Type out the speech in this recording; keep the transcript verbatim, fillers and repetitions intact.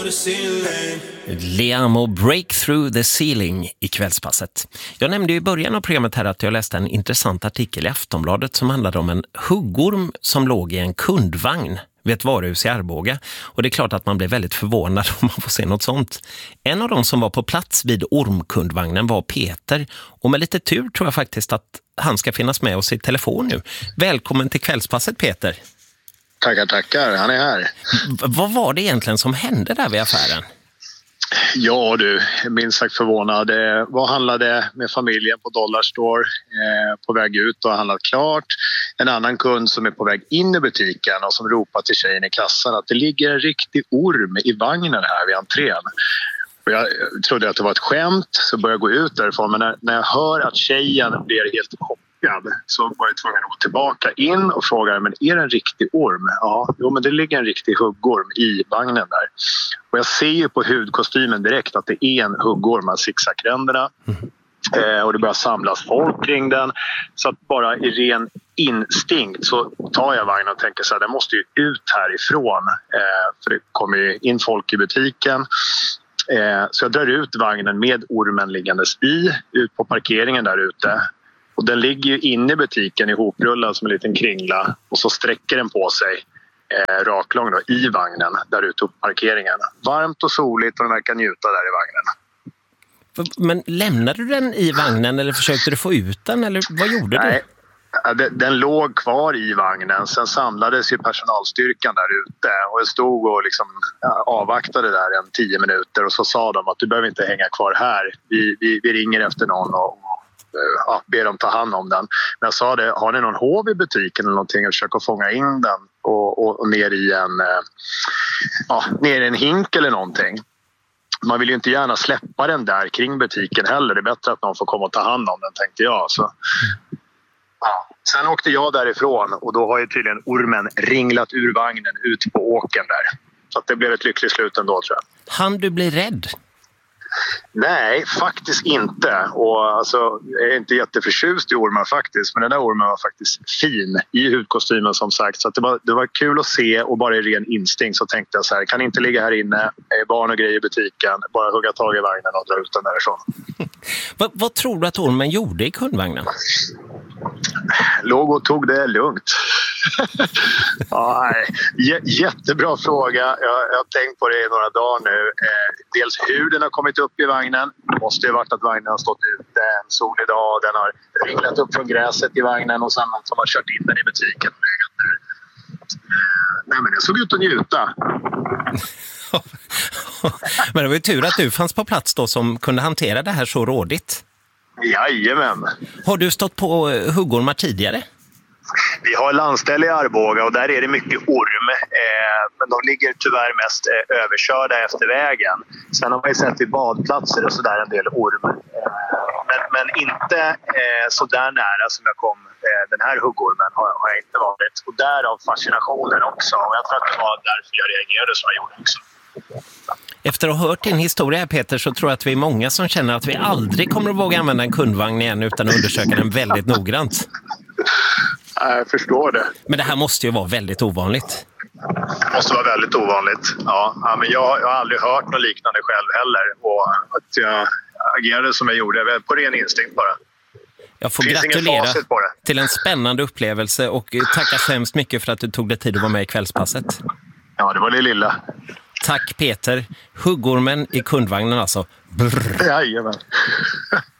Liam Break Through the Ceiling i kvällspasset. Jag nämnde ju i början av programmet här att jag läste en intressant artikel i Aftonbladet som handlade om en huggorm som låg i en kundvagn vid ett varuhus i Arboga. Och det är klart att man blir väldigt förvånad om man får se något sånt. En av de som var på plats vid ormkundvagnen var Peter. Och med lite tur tror jag faktiskt att han ska finnas med oss i telefon nu. Välkommen till kvällspasset, Peter. Tackar, tackar. Han är här. V- vad var det egentligen som hände där vid affären? Ja du, minst sagt förvånad. Eh, vad handlade med familjen på Dollarstore eh, på väg ut och handlat klart. En annan kund som är på väg in i butiken och som ropar till tjejen i kassan att det ligger en riktig orm i vagnen här vid entrén. Och jag trodde att det var ett skämt så började jag gå ut därifrån, men när, när jag hör att tjejen blir helt chockad så var jag tvungen att gå tillbaka in och fråga, men är det en riktig orm? Ja, jo, men det ligger en riktig huggorm i vagnen där. Och jag ser ju på hudkostymen direkt att det är en huggorm av zigzagränderna. Eh, och det börjar samlas folk kring den. Så att bara i ren instinkt så tar jag vagnen och tänker så här, den måste ju ut härifrån. Eh, för det kommer ju in folk i butiken. Eh, så jag drar ut vagnen med ormen liggandes i, ut på parkeringen där ute. Och den ligger ju inne i butiken ihoprullad som en liten kringla. Och så sträcker den på sig eh, raklång då, i vagnen där ute på parkeringen. Varmt och soligt och den verkar njuta där i vagnen. Men lämnade du den i vagnen eller försökte du få ut den? Eller vad gjorde Nej. du? Den, den låg kvar i vagnen. Sen samlades ju personalstyrkan där ute. Och jag stod och liksom, ja, avvaktade där en tio minuter. Och så sa de att du behöver inte hänga kvar här. Vi, vi, vi ringer efter någon och ja, ber dem ta hand om den. Men jag sa det, har ni någon hov i butiken eller någonting och försöka fånga in den och, och, och ner i en ja, ner i en hink eller någonting. Man vill ju inte gärna släppa den där kring butiken heller. Det är bättre att någon får komma och ta hand om den, tänkte jag. Så. Ja. Sen åkte jag därifrån och då har ju tydligen ormen ringlat ur vagnen ut på åken där. Så att det blev ett lyckligt slut ändå, tror jag. Han du bli rädd? Nej, faktiskt inte. Och alltså, jag är inte jätteförtjust i ormar faktiskt. Men den där ormen var faktiskt fin i hudkostymen som sagt. Så att det, var, det var kul att se och bara i ren instinkt så tänkte jag så här. Kan inte ligga här inne, barn och grejer i butiken. Bara hugga tag i vagnen och dra ut den därifrån. vad, vad tror du att ormen gjorde i kundvagnen? Låg och tog det lugnt. Ja, nej. J- jättebra fråga. Jag, jag har tänkt på det i några dagar nu. Eh, dels hur den har kommit upp i vagnen. Det måste ju varit att vagnen har stått ute en solig dag. Den har ringlat upp från gräset i vagnen och sen som har kört in den i butiken. Nej, men det såg ut att njuta. Men det var ju tur att du fanns på plats då som kunde hantera det här så rådigt. Jajamän. Har du stått på huggormar tidigare? Vi har landställe i Arboga och där är det mycket orm. Eh, men de ligger tyvärr mest eh, överkörda efter vägen. Sen har man ju sett vid badplatser och sådär en del orm. Eh, men, men inte eh, så där nära som jag kom eh, den här huggormen har, har jag inte varit. Och därav fascinationen också. Och jag tror att det var därför jag reagerade som jag gjorde också. Efter att ha hört din historia här, Peter, så tror jag att vi är många som känner att vi aldrig kommer att våga använda en kundvagn igen utan att undersöka den väldigt noggrant. Jag förstår det. Men det här måste ju vara väldigt ovanligt. Det måste vara väldigt ovanligt. Ja, ja men jag, jag har aldrig hört något liknande själv heller. Och att jag agerade som jag gjorde, på ren instinkt bara. Jag får gratulera till en spännande upplevelse och tacka så hemskt mycket för att du tog dig tid att vara med i kvällspasset. Ja, det var det lilla. Tack Peter. Huggormen i kundvagnen alltså. Brrr. Jajamän.